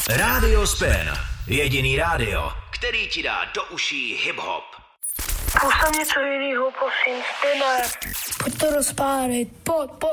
Rádio Spin. Jediný rádio, který ti dá do uší hip-hop. Pušť tam něco jinýho, prosím, Spine. Pojď to rozpálit, pojď.